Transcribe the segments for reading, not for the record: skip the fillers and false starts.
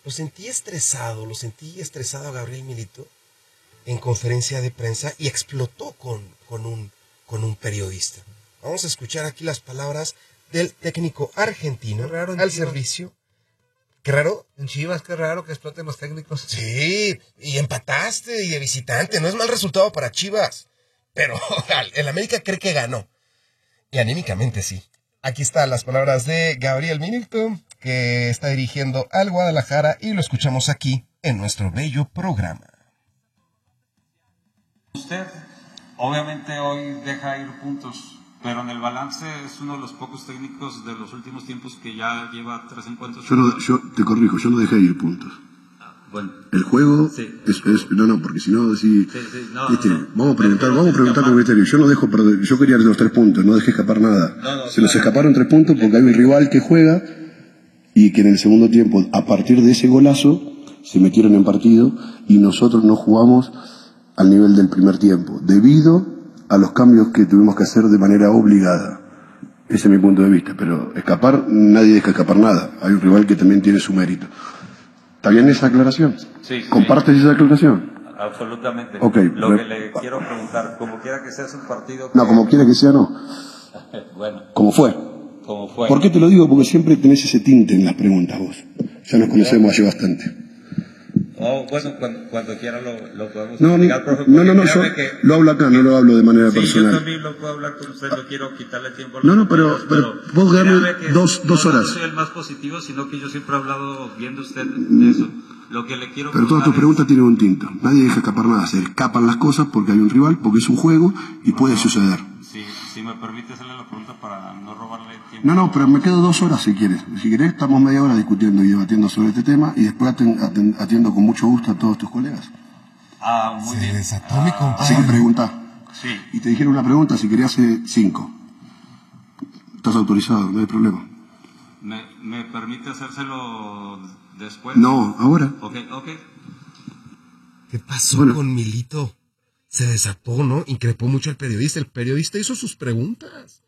lo sentí estresado a Gabriel Milito en conferencia de prensa y explotó con un periodista. Vamos a escuchar aquí las palabras del técnico argentino al servicio. ¿Qué raro? En Chivas, qué raro que exploten los técnicos. Sí, y empataste y de visitante. No es mal resultado para Chivas. Pero el América cree que ganó. Y anímicamente sí. Aquí están las palabras de Gabriel Milito, que está dirigiendo al Guadalajara, y lo escuchamos aquí en nuestro bello programa. Usted obviamente hoy deja ir puntos, pero en el balance es uno de los pocos técnicos de los últimos tiempos que ya lleva 3 encuentros. Yo te corrijo, yo no dejé ir puntos. Bueno, el juego sí. No, porque si no, sí, no, vamos a preguntar con criterio. Yo no dejo perder, yo quería los 3 puntos, no dejé escapar nada. Se nos escaparon 3 puntos porque hay un rival que juega y que en el segundo tiempo, a partir de ese golazo, se metieron en partido y nosotros no jugamos al nivel del primer tiempo, debido a los cambios que tuvimos que hacer de manera obligada. Ese es mi punto de vista, pero escapar, nadie deja escapar nada. Hay un rival que también tiene su mérito. ¿Está bien esa aclaración? Sí. ¿Compartes esa aclaración? Absolutamente. Okay, Lo que le quiero preguntar, como quiera que sea, es un partido que... No, como quiera que sea, no. Bueno. Como fue. ¿Por qué te lo digo? Porque siempre tenés ese tinte en las preguntas vos. Ya nos conocemos hace bastante. Bueno, cuando quiera lo podemos explicar, profe. No, yo lo hablo acá, no lo hablo de manera personal. Yo también lo puedo hablar con usted, no quiero quitarle tiempo a los pero vos darme dos horas. No soy el más positivo, sino que yo siempre he hablado viendo usted de eso. Lo que le quiero pero todas tus preguntas tienen un tinto. Nadie deja escapar nada, se escapan las cosas porque hay un rival, porque es un juego y puede suceder. Si me permite hacerle la pregunta para no robarle tiempo. No, pero me quedo 2 horas si quieres. Si querés, estamos media hora discutiendo y debatiendo sobre este tema y después atiendo con mucho gusto a todos tus colegas. Muy bien. Se desató mi compadre. Así que preguntá. Sí. Y te dijeron una pregunta, si querías hacer 5. Estás autorizado, no hay problema. ¿Me permite hacérselo después? No, ahora. Ok. ¿Qué pasó con Milito? Se desató, ¿no? Increpó mucho al periodista. El periodista hizo sus preguntas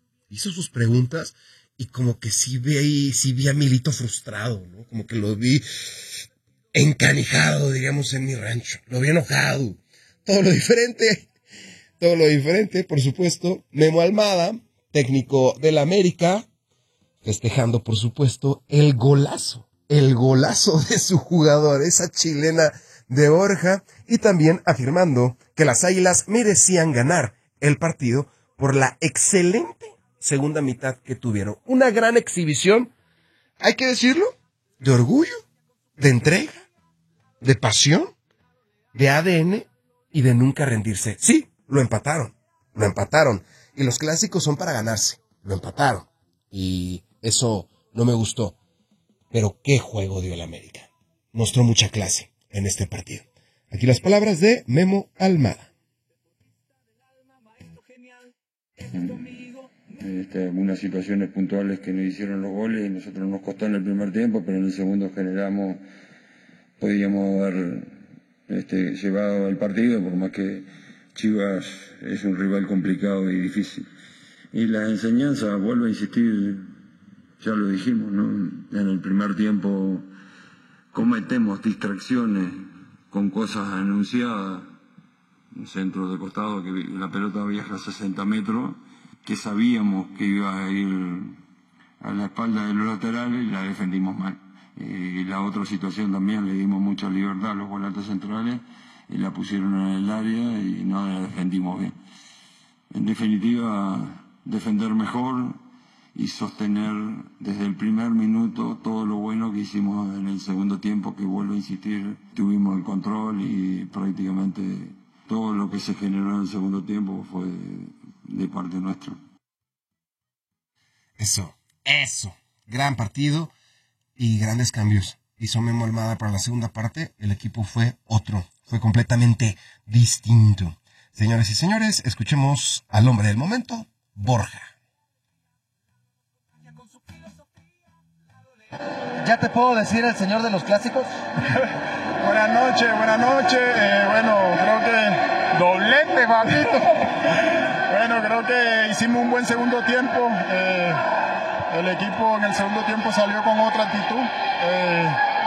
y como que sí vi a Milito frustrado, ¿no? Como que lo vi encanijado, diríamos en mi rancho. Lo vi enojado. Todo lo diferente, por supuesto. Memo Almada, técnico del América, festejando, por supuesto, el golazo de su jugador, esa chilena de Borja, y también afirmando que las Águilas merecían ganar el partido por la excelente segunda mitad que tuvieron. Una gran exhibición, hay que decirlo, de orgullo, de entrega, de pasión, de ADN y de nunca rendirse. Sí, lo empataron. Y los clásicos son para ganarse. Lo empataron. Y eso no me gustó. Pero qué juego dio el América. Mostró mucha clase en este partido. Aquí las palabras de Memo Almada. Algunas situaciones puntuales que nos hicieron los goles y nosotros nos costó en el primer tiempo, pero en el segundo podíamos haber llevado el partido, por más que Chivas es un rival complicado y difícil. Y la enseñanza, vuelvo a insistir, ya lo dijimos, ¿no? En el primer tiempo cometemos distracciones con cosas anunciadas, un centro de costado que la pelota viaja a 60 metros, que sabíamos que iba a ir a la espalda de los laterales y la defendimos mal. Y la otra situación también, le dimos mucha libertad a los volantes centrales y la pusieron en el área y no la defendimos bien. En definitiva, defender mejor y sostener desde el primer minuto todo lo bueno que hicimos en el segundo tiempo, que vuelvo a insistir, tuvimos el control y prácticamente todo lo que se generó en el segundo tiempo fue de parte nuestra. Eso. Gran partido y grandes cambios. Hizo Memo Almada para la segunda parte. El equipo fue otro. Fue completamente distinto. Señoras y señores, escuchemos al hombre del momento, Borja. ¿Ya te puedo decir el señor de los clásicos? Buenas noches. Bueno, creo que doblete, papito. Bueno, creo que hicimos un buen segundo tiempo. El equipo en el segundo tiempo salió con otra actitud.